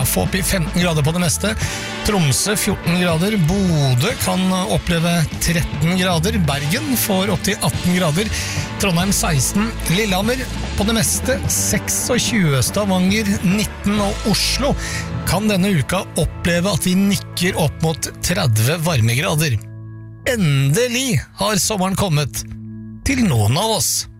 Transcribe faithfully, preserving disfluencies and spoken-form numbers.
få opp i femten grader på det meste. Tromsø fjorten grader, Bodø kan oppleve tretten grader, Bergen får opp til atten grader, Trondheim seksten, Lillehammer på det meste tjueseks, Stavanger nitten og Oslo kan denne uka oppleve at vi nikker opp mot tretti varmegrader. Endelig har sommeren kommet til noen av oss.